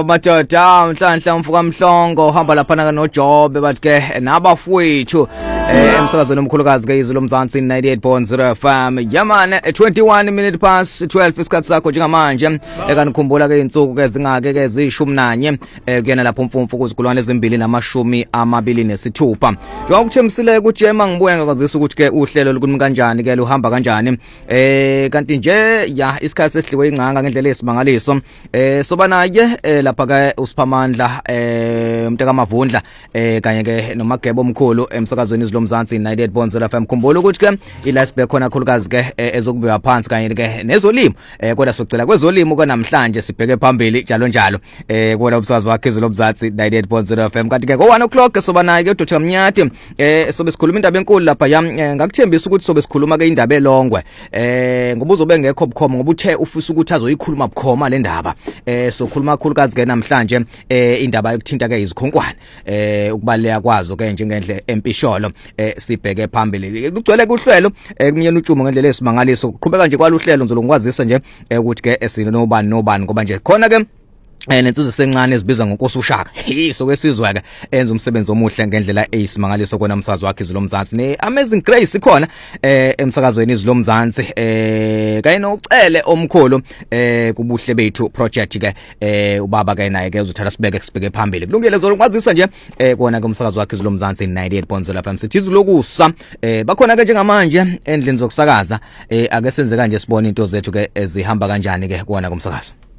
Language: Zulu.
Hawu madoda mhlanhla mfuka mhlongo uhamba lapha na noJobe bathi ke nabafowethu emsakazweni omkhulukazi ke izulu mzansi 98.0 FM yamane 21 minutes past 12 isikhathi sakho njengamanje ekanikhumbula ke insuku ke zingake ke zishumi nanye kuyena lapho umfumfu kuzikulwane ezimbili namashumi amabili nesithupha njengokuthemsile kujema ngibuye ngakwazisa ukuthi ke uhlelo lukumi kanjani ke luhamba kanjani kanti nje ya isikhathi sesidliwe ingcanga ngendlela esimangaliso soba naye lapha ke uSiphamandla umnteka Mavundla kanye ke nomagebo omkhulu emsakazweni izilo mzansi 98.0 FM khumbula ukuthi ke ilasbe khona khulukazi ke ezokubiwa phansi kanye ke nezolimo kodwa socela kwezolimo konamhlanje sibheke phambili njalo njalo kodwa umsakazo wakhe izilo mzansi 98.0 FM kanti ke ngo 1 o'clock soba naye ke Dr Mnyati sobe sikhuluma indaba enkulu lapha ngakuthembisa ukuthi sobe sikhuluma ke indaba elongwe ngoba uzobe ngekho bukhoma ngoba uthe ufisa ukuthi azoyikhuluma bukhoma le ndaba sokhuluma khulukazi ke namhlanje indaba yokuthinta ke izikhonkwane ukubaleka kwazo ke njengendle empisholo sibheke phambili kugcwele kuhlelo kumyeni utshumo ngendlela esimangaliso uqhubeka nje kwaluhlelo ngizolungikwazisa nje ukuthi ke esino nobani ngoba nje khona ke nensizwe sencane ezibizwa ngoNkosi uShaka yiso kwesizwe ke enza umsebenzi omuhle ngendlela eyisimangaliso kona umsazi wakhe izilo mzansi ne Amazing Grace ikhona emsakazweni izilo mzansi kanye nocele omkhulu kubuhle bethu project ke ubaba ke naye ke uzothatha sibeke phambili kulungile zolungikwazisa nje kona kumsakazo wakhe izilo mzansi 98.0 FM sithi izilokusa bakhona ke njengamanje endlini zokusakaza ake senze kanje sibone into zethu ke ezihamba kanjani ke kona kumsakazo.